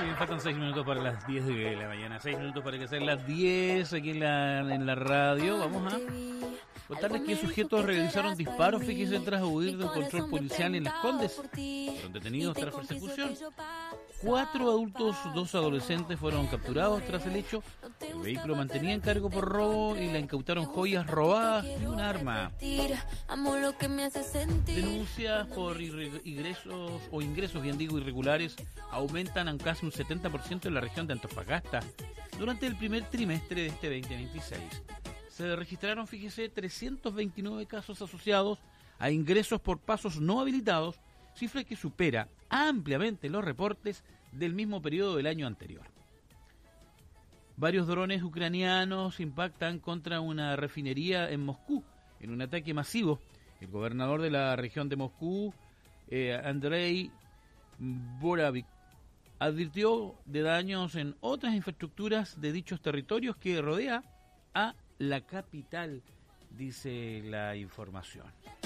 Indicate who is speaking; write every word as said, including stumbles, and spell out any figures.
Speaker 1: bien, faltan seis minutos para las diez de la mañana. Seis minutos para que sean las diez aquí en la, en la radio. Vamos a contarles que sujetos realizaron disparos, fíjense, tras huir del control policial en Las Condes. Fueron detenidos tras persecución. Cuatro adultos, dos adolescentes fueron capturados tras el hecho. El vehículo mantenía en cargo por robo y le incautaron joyas robadas y un arma. Denuncias por ingresos o ingresos, bien digo, irregulares aumentan a casi un setenta por ciento en la región de Antofagasta durante el primer trimestre de este veinte veintiséis. Se registraron, fíjese, trescientos veintinueve casos asociados a ingresos por pasos no habilitados, cifra que supera ampliamente los reportes del mismo periodo del año anterior. Varios drones ucranianos impactan contra una refinería en Moscú en un ataque masivo. El gobernador de la región de Moscú, eh, Andrei Boravik, advirtió de daños en otras infraestructuras de dichos territorios que rodea a la capital, dice la información.